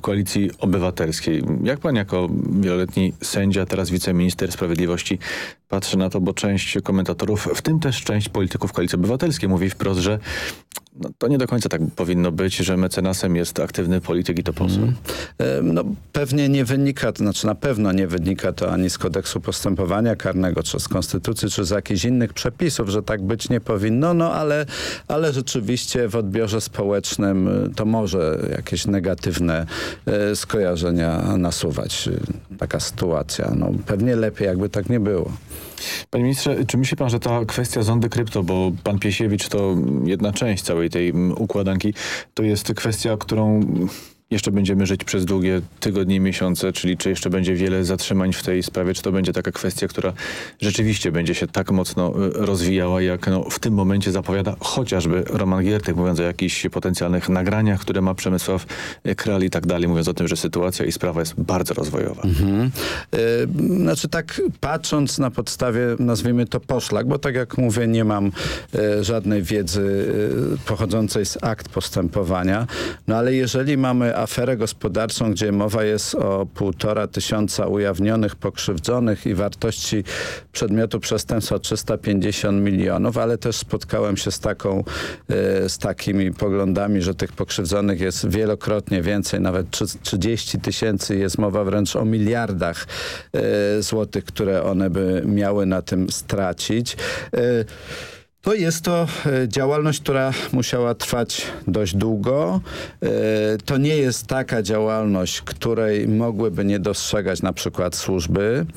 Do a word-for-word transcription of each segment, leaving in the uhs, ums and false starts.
Koalicji Obywatelskiej. Jak pan jako wieloletni sędzia, teraz wiceminister sprawiedliwości patrzy na to, bo część komentatorów, w tym też część polityków Koalicji Obywatelskiej mówi wprost, że no, to nie do końca tak powinno być, że mecenasem jest aktywny polityk i to poseł. Hmm. No pewnie nie wynika, to znaczy na pewno nie wynika to ani z kodeksu postępowania karnego, czy z konstytucji, czy z jakichś innych przepisów, że tak być nie powinno, no ale, ale rzeczywiście w odbiorze społecznym to może jakieś negatywne e, skojarzenia nasuwać. Taka sytuacja. No pewnie lepiej, jakby tak nie było. Panie ministrze, czy myśli pan, że ta kwestia zondy krypto, bo pan Piesiewicz to jedna część całej tej układanki, to jest kwestia, którą jeszcze będziemy żyć przez długie tygodnie i miesiące, czyli czy jeszcze będzie wiele zatrzymań w tej sprawie, czy to będzie taka kwestia, która rzeczywiście będzie się tak mocno rozwijała, jak no, w tym momencie zapowiada chociażby Roman Giertych, mówiąc o jakichś potencjalnych nagraniach, które ma Przemysław Kral i tak dalej, mówiąc o tym, że sytuacja i sprawa jest bardzo rozwojowa. Mhm. Yy, znaczy tak patrząc na podstawie, nazwijmy to poszlak, bo tak jak mówię, nie mam yy, żadnej wiedzy yy, pochodzącej z akt postępowania, no ale jeżeli mamy aferę gospodarczą, gdzie mowa jest o półtora tysiąca ujawnionych pokrzywdzonych i wartości przedmiotu przestępstwa trzysta pięćdziesiąt milionów, ale też spotkałem się z taką, z takimi poglądami, że tych pokrzywdzonych jest wielokrotnie więcej, nawet trzydzieści tysięcy, jest mowa wręcz o miliardach złotych, które one by miały na tym stracić. To jest to działalność, która musiała trwać dość długo. To nie jest taka działalność, której mogłyby nie dostrzegać na przykład służby.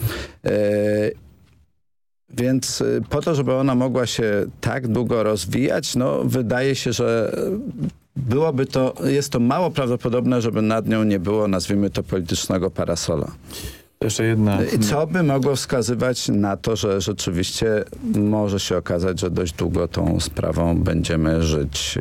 Więc po to, żeby ona mogła się tak długo rozwijać, no wydaje się, że byłoby to, jest to mało prawdopodobne, żeby nad nią nie było, nazwijmy to, politycznego parasola. Jeszcze jedna... Co by mogło wskazywać na to, że rzeczywiście może się okazać, że dość długo tą sprawą będziemy żyć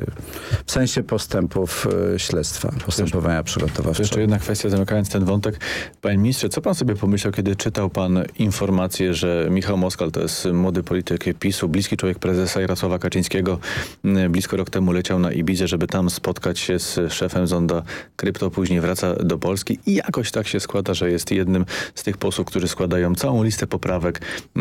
w sensie postępów śledztwa, postępowania przygotowawczego. Jeszcze jedna kwestia, zamykając ten wątek. Panie ministrze, co pan sobie pomyślał, kiedy czytał pan informację, że Michał Moskal to jest młody polityk PiSu, bliski człowiek prezesa Jarosława Kaczyńskiego, blisko rok temu leciał na Ibizę, żeby tam spotkać się z szefem zonda krypto, później wraca do Polski i jakoś tak się składa, że jest jednym z tych posłów, którzy składają całą listę poprawek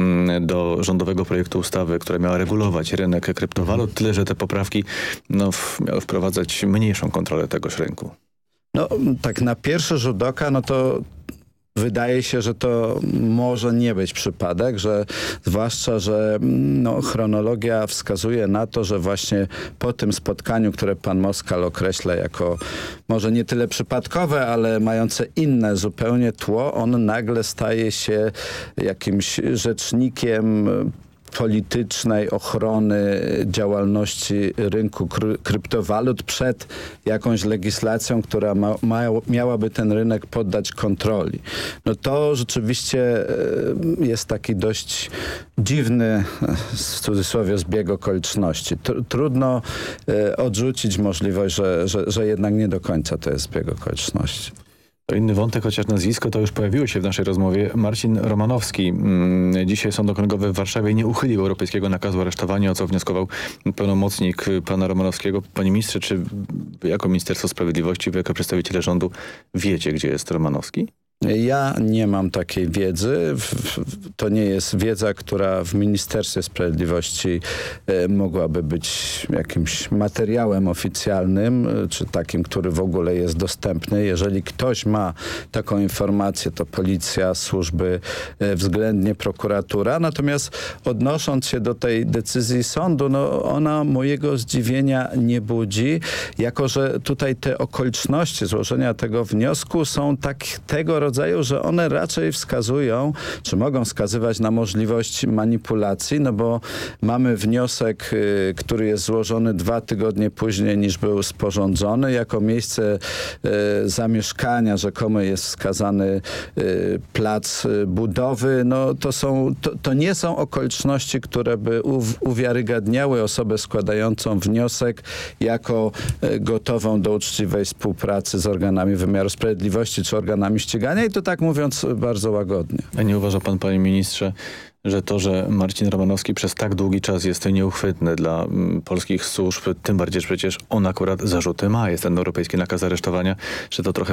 do rządowego projektu ustawy, która miała regulować rynek kryptowalut, tyle że te poprawki no, miały wprowadzać mniejszą kontrolę tegoż rynku. No tak na pierwszy rzut oka, no to wydaje się, że to może nie być przypadek, że zwłaszcza, że no, chronologia wskazuje na to, że właśnie po tym spotkaniu, które pan Moskal określa jako może nie tyle przypadkowe, ale mające inne zupełnie tło, on nagle staje się jakimś rzecznikiem politycznej ochrony działalności rynku kry kryptowalut przed jakąś legislacją, która ma, ma, miałaby ten rynek poddać kontroli. No to rzeczywiście jest taki dość dziwny, w cudzysłowie, zbieg okoliczności. Tr trudno odrzucić możliwość, że, że, że jednak nie do końca to jest zbieg okoliczności. To inny wątek, chociaż nazwisko to już pojawiło się w naszej rozmowie. Marcin Romanowski. Dzisiaj Sąd Okręgowy w Warszawie nie uchylił europejskiego nakazu aresztowania, o co wnioskował pełnomocnik pana Romanowskiego. Panie ministrze, czy wy jako Ministerstwo Sprawiedliwości, wy jako przedstawiciele rządu wiecie, gdzie jest Romanowski? Ja nie mam takiej wiedzy. To nie jest wiedza, która w Ministerstwie Sprawiedliwości mogłaby być jakimś materiałem oficjalnym, czy takim, który w ogóle jest dostępny. Jeżeli ktoś ma taką informację, to policja, służby, względnie prokuratura. Natomiast odnosząc się do tej decyzji sądu, no ona mojego zdziwienia nie budzi, jako że tutaj te okoliczności złożenia tego wniosku są tak tego rodzaju, że one raczej wskazują, czy mogą wskazywać na możliwość manipulacji, no bo mamy wniosek, y, który jest złożony dwa tygodnie później niż był sporządzony. Jako miejsce y, zamieszkania rzekomo jest wskazany y, plac y, budowy. No to są, to, to nie są okoliczności, które by uw, uwiarygadniały osobę składającą wniosek jako y, gotową do uczciwej współpracy z organami wymiaru sprawiedliwości czy organami ścigania. I to tak mówiąc bardzo łagodnie. A nie uważa pan, panie ministrze, że to, że Marcin Romanowski przez tak długi czas jest nieuchwytny dla m, polskich służb, tym bardziej, że przecież on akurat zarzuty ma, jest ten europejski nakaz aresztowania, że to trochę